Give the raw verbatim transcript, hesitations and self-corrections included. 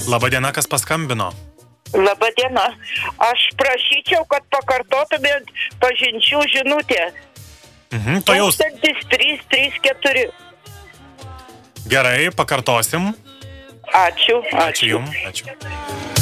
Labadiena, kas paskambino? Labadiena. Aš prašyčiau, kad pakartotumėt pažinčių žinutę. Mhm, to jau... tūkstantis trys šimtai trisdešimt keturi. Gerai, pakartosim. Ačiū. Ačiū jums. Ačiū.